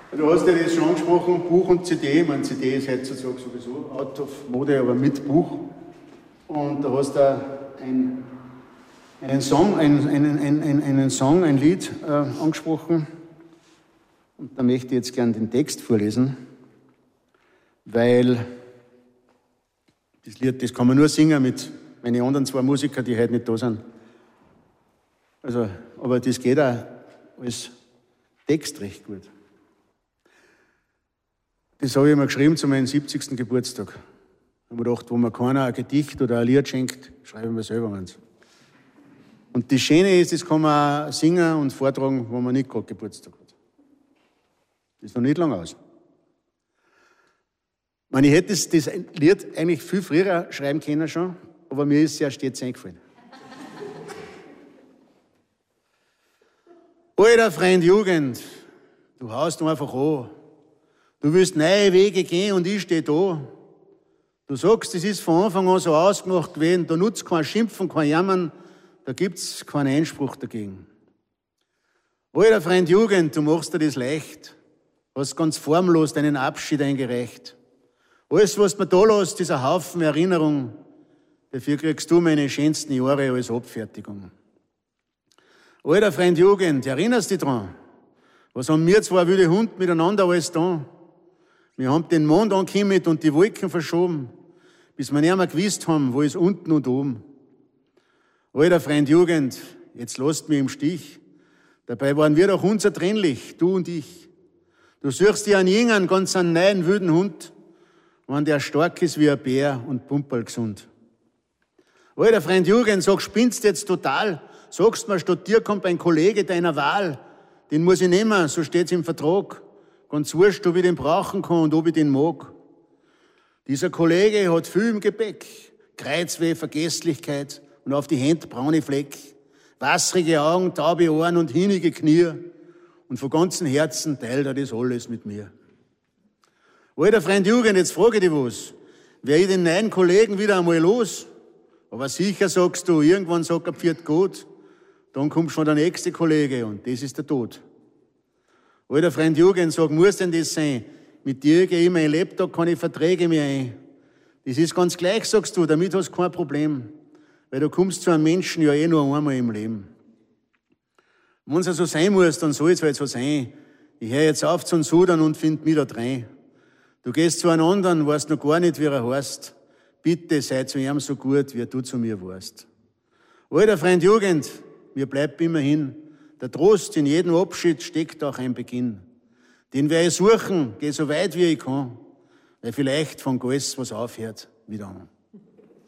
Du hast ja das schon angesprochen, Buch und CD. Ich meine, CD ist heutzutage sowieso out of Mode, aber mit Buch. Und da hast du einen Song, ein Lied angesprochen. Und da möchte ich jetzt gerne den Text vorlesen, weil das Lied, das kann man nur singen mit meinen anderen zwei Musiker, die heute nicht da sind. Also, aber das geht auch als Text recht gut. Das habe ich mir geschrieben zu meinem 70. Geburtstag. Da habe ich gedacht, wo mir keiner ein Gedicht oder ein Lied schenkt, schreibe ich mir selber eins. Und das Schöne ist, das kann man auch singen und vortragen, wo man nicht gerade Geburtstag hat. Das ist noch nicht lang aus. Ich hätte das Lied eigentlich viel früher schreiben können schon, aber mir ist es erst jetzt eingefallen. Alter Freund Jugend, du haust einfach an. Du willst neue Wege gehen und ich stehe da. Du sagst, es ist von Anfang an so ausgemacht gewesen, da nutzt kein Schimpfen, kein Jammern, da gibt's keinen Einspruch dagegen. Alter Freund Jugend, du machst dir das leicht, hast ganz formlos deinen Abschied eingereicht. Alles, was du mir da lässt, ist ein Haufen Erinnerung, dafür kriegst du meine schönsten Jahre als Abfertigung. Alter Freund Jugend, erinnerst dich dran? Was haben wir zwei wilde Hunde miteinander alles da? Wir haben den Mond angehimmelt und die Wolken verschoben, bis wir nicht mehr gewusst haben, wo ist unten und oben. Alter Freund Jugend, jetzt lasst mich im Stich. Dabei waren wir doch unzertrennlich, du und ich. Du suchst dir einen jungen, ganz einen neuen, wilden Hund, wenn der stark ist wie ein Bär und pumperl gesund. Alter Freund Jugend, sag, spinnst jetzt total? Sagst mir, statt dir kommt ein Kollege deiner Wahl. Den muss ich nehmen, so steht's im Vertrag. Ganz wurscht, ob ich den brauchen kann und ob ich den mag. Dieser Kollege hat viel im Gepäck. Kreuzweh, Vergesslichkeit und auf die Hände braune Fleck. Wasserige Augen, taube Ohren und hinige Knie. Und von ganzem Herzen teilt er das alles mit mir. Alter Freund Jugend, jetzt frage ich dich was. Wär ich den neuen Kollegen wieder einmal los? Aber sicher sagst du, irgendwann sagt er Pfiat gut. Dann kommt schon der nächste Kollege und das ist der Tod. Alter Freund Jugend, sag, muss denn das sein? Mit dir gehe ich mein Lebtag keine Verträge mehr ein. Das ist ganz gleich, sagst du, damit hast du kein Problem. Weil du kommst zu einem Menschen ja nur einmal im Leben. Wenn es ja so sein muss, dann soll es halt so sein. Ich höre jetzt auf zum Sudern und find mich da rein. Du gehst zu einem anderen, weißt noch gar nicht, wie er heißt. Bitte sei zu ihm so gut, wie du zu mir warst. Alter Freund Jugend, mir bleibt immerhin, der Trost in jedem Abschied steckt auch ein Beginn. Den werde ich suchen, geh so weit wie ich kann, weil vielleicht von alles was aufhört wieder an.